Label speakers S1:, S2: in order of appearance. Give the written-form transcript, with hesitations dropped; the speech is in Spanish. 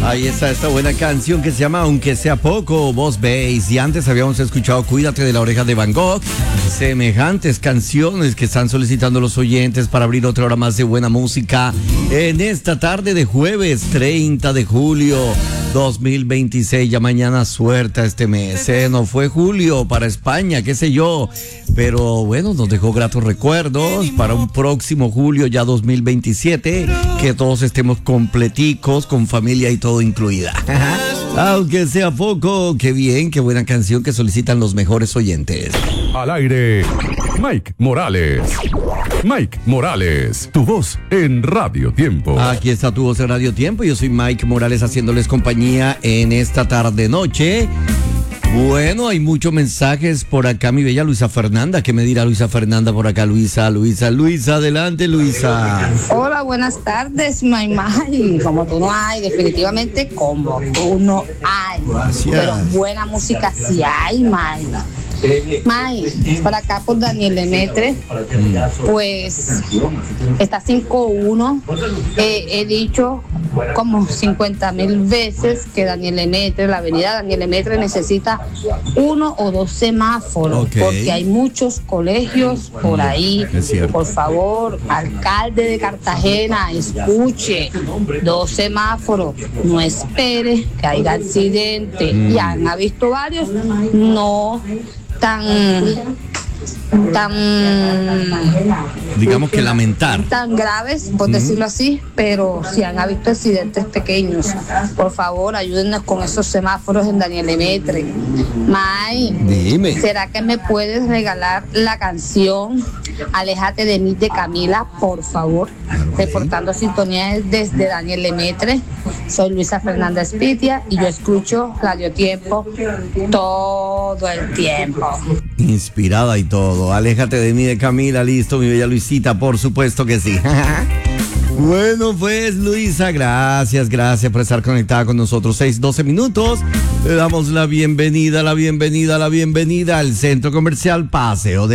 S1: Ahí está esta buena canción que se llama Aunque sea poco, Boss Bass. Y antes habíamos escuchado Cuídate de la oreja de Van Gogh. Semejantes canciones que están solicitando los oyentes para abrir otra hora más de buena música en esta tarde de jueves 30 de julio 2026. Ya mañana suelta este mes. No fue julio para España, qué sé yo. Pero bueno, nos dejó gratos recuerdos para un próximo julio ya 2027. Que todos estemos completicos, con familia y todo incluida. Aunque sea poco, qué bien, qué buena canción que solicitan los mejores oyentes.
S2: Al aire, Mike Morales. Mike Morales, tu voz en Radio Tiempo.
S1: Aquí está tu voz en Radio Tiempo. Yo soy Mike Morales haciéndoles compañía en esta tarde-noche. Bueno, hay muchos mensajes por acá, mi bella Luisa Fernanda. ¿Qué me dirá Luisa Fernanda por acá? Luisa, adelante, Luisa.
S3: Hola, buenas tardes, May. Como tú no hay, definitivamente como tú no hay.
S1: Gracias.
S3: Pero buena música sí hay, May. Para acá por Daniel Lemaitre, pues está 5-1. He dicho como 50,000 veces que Daniel Lemaitre, la avenida Daniel Lemaitre necesita 1 o 2 semáforos, porque hay muchos colegios por ahí. Por favor, alcalde de Cartagena, escuche, 2 semáforos, no espere que haya accidente. Ya han visto varios, no tan
S1: digamos que lamentar,
S3: tan graves, por decirlo así, pero si han habido accidentes pequeños. Por favor, ayúdennos con esos semáforos en Daniel Lemaitre. May,
S1: dime,
S3: ¿será que me puedes regalar la canción Aléjate de mí de Camila, por favor? Reportando sintonía desde Daniel Lemaitre. Soy Luisa Fernanda Espitia y yo escucho Radio Tiempo todo el tiempo.
S1: Inspirada y todo. Aléjate de mí de Camila, listo, mi bella Luisita, por supuesto que sí. Bueno, pues Luisa, gracias por estar conectada con nosotros. 6:12 minutos. Le damos la bienvenida al Centro Comercial Paseo de